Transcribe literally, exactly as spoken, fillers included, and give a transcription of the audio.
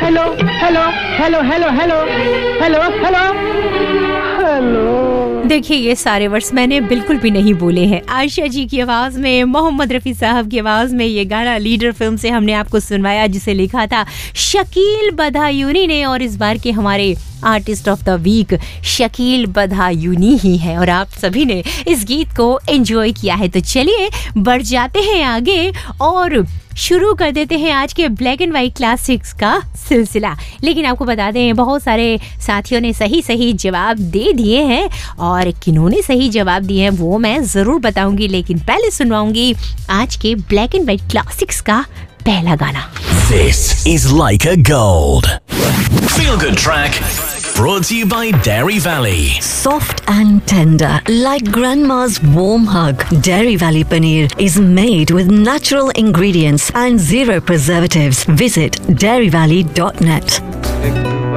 Hello hello hello hello hello hello hello hello. देखिए ये सारे वर्ड्स मैंने बिल्कुल भी नहीं बोले हैं। आयशा जी की आवाज में, मोहम्मद रफी साहब की आवाज में ये गाना लीडर फिल्म से हमने आपको सुनवाया, जिसे लिखा था शकील बदायूनी ने। और इस बार के हमारे artist of the week Shakeel Badayuni ही है और आप सभी ने इस गीत को एंजॉय किया है। तो चलिए बढ़ जाते हैं आगे और शुरू कर देते हैं आज के ब्लैक एंड व्हाइट क्लासिक्स का सिलसिला। लेकिन आपको बता दें बहुत सारे साथियों ने सही सही जवाब दे दिए हैं और किन्होंने सही जवाब दिए हैं वो मैं ज़रूर बताऊंगी, लेकिन पहले सुनवाऊंगी आज के ब्लैक एंड व्हाइट क्लासिक्स का पहला गाना। This is Like a Gold. Feel good track. Brought to you by Dairy Valley. Soft and tender, like grandma's warm hug. Dairy Valley paneer is made with natural ingredients and zero preservatives. Visit dairy valley dot net.